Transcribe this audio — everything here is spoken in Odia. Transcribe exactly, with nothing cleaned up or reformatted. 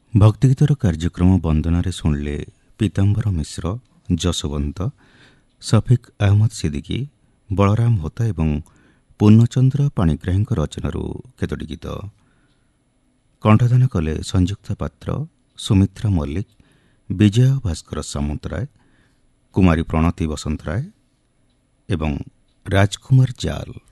ଭକ୍ତିଗୀତର କାର୍ଯ୍ୟକ୍ରମ ବନ୍ଦନାରେ ଶୁଣିଲେ ପୀତାମ୍ବର ମିଶ୍ର, ଯଶୋବନ୍ତ, ସଫିକ୍ ଅହମଦ ସିଦ୍ଦିକୀ, ବଳରାମ ହୋତା ଏବଂ ପୂର୍ଣ୍ଣଚନ୍ଦ୍ର ପାଣିଗ୍ରାହୀଙ୍କ ରଚନାରୁ କେତୋଟି ଗୀତ। କଣ୍ଠଦାନ କଲେ ସଂଯୁକ୍ତା ପାତ୍ର, ସୁମିତ୍ରା ମଲ୍ଲିକ, ବିଜୟ ଭାସ୍କର ସାମନ୍ତରାୟ, କୁମାରୀ ପ୍ରଣତୀ ବସନ୍ତରାୟ ଏବଂ ରାଜକୁମାର ଜାଲ।